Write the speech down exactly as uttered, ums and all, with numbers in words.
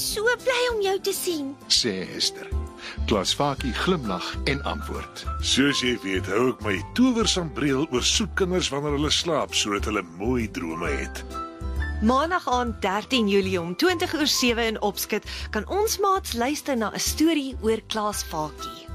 so bly om jou te sien. Sê Hester. Klaas Fakie glimlag en antwoord. Soos jy weet, hou ek my towersambreel oor soetkinders wanneer hulle slaap, sodat hulle mooi drome het. Maandag aand dertien Julie om twintig oor sewe in Opskit kan ons maats luister na 'n storie oor Klaas Fakie.